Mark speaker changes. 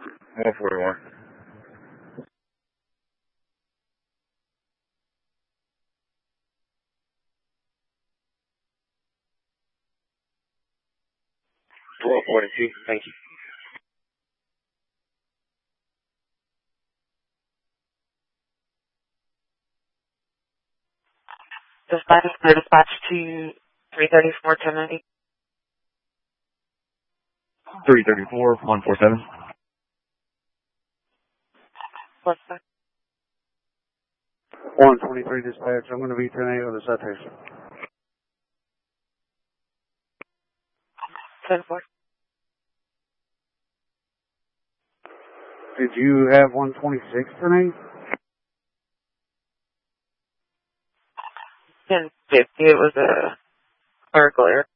Speaker 1: 141. $12.42. Thank you.
Speaker 2: Dispatch to 334 1090.
Speaker 1: 334, 147.
Speaker 2: What's that?
Speaker 3: 123 dispatch. I'm going to be 10-8 with a citation.
Speaker 2: 10-4.
Speaker 3: Did you have 126 for me?
Speaker 2: 1050. It was a burglar.